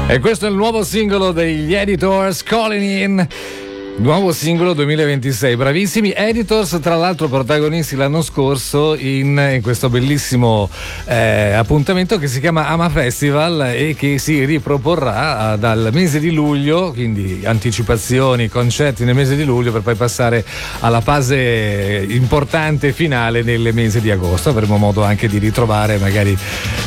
E questo è il nuovo singolo degli Editors, Calling In. Nuovo singolo 2026, bravissimi Editors, tra l'altro protagonisti l'anno scorso in questo bellissimo appuntamento che si chiama Ama Festival e che si riproporrà dal mese di luglio, quindi anticipazioni, concerti nel mese di luglio per poi passare alla fase importante finale nel mese di agosto. Avremo modo anche di ritrovare magari